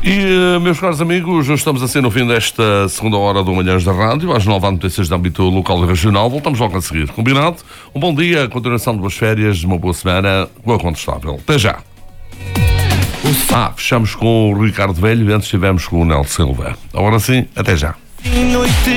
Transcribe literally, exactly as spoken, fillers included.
E, meus caros amigos, estamos assim no fim desta segunda hora do Manhãs da Rádio. Às nove há notícias de âmbito local e regional. Voltamos logo a seguir. Combinado? Um bom dia, continuação de boas férias, uma boa semana, boa contestável. Até já. Ah, fechamos com o Ricardo Velho e antes estivemos com o Nelson Silva. Agora sim, até já.